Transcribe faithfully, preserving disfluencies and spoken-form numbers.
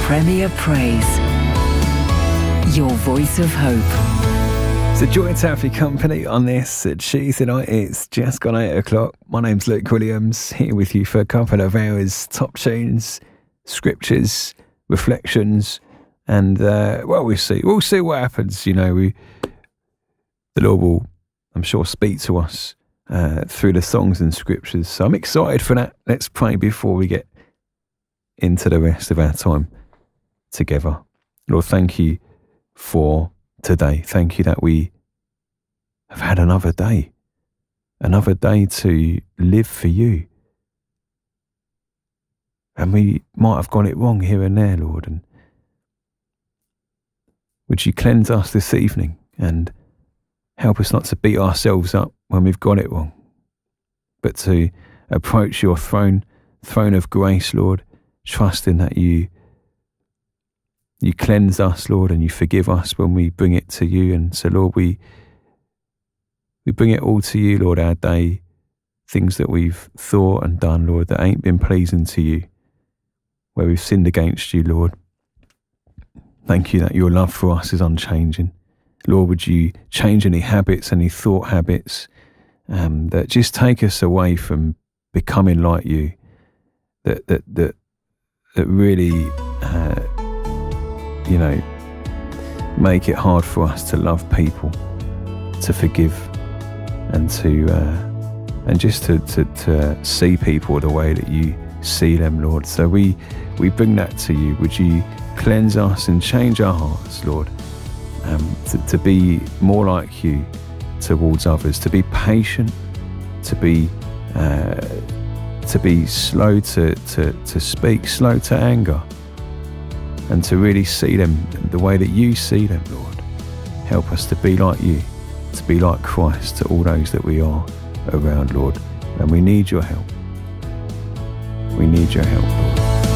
Premier Praise. Your voice of hope. It's a joy to have your company on this Tuesday night. It's just gone eight o'clock. My name's Luke Williams, here with you for a couple of hours. Top tunes, scriptures, reflections, and uh, well, we'll see. We'll see what happens. You know, we the Lord will, I'm sure, speak to us uh, through the songs and scriptures. So I'm excited for that. Let's pray before we get into the rest of our time together. Lord, thank you for today. Thank you that we have had another day, another day to live for you. And we might have got it wrong here and there, Lord. And would you cleanse us this evening and help us not to beat ourselves up when we've got it wrong, but to approach your throne, throne of grace, Lord, trusting that you You cleanse us, Lord, and you forgive us when we bring it to you. And so, Lord, we we bring it all to you, Lord, our day, things that we've thought and done, Lord, that ain't been pleasing to you, where we've sinned against you, Lord. Thank you that your love for us is unchanging. Lord, would you change any habits, any thought habits um, that just take us away from becoming like you, that that that, that really... Uh, you know, make it hard for us to love people, to forgive, and to uh, and just to, to, to see people the way that you see them, Lord. So we we bring that to you. Would you cleanse us and change our hearts, Lord, um, to, to be more like you towards others, to be patient, to be uh, to be slow to, to, to speak, slow to anger, and to really see them the way that you see them, Lord. Help us to be like you, to be like Christ to all those that we are around, Lord. And we need your help. We need your help, Lord.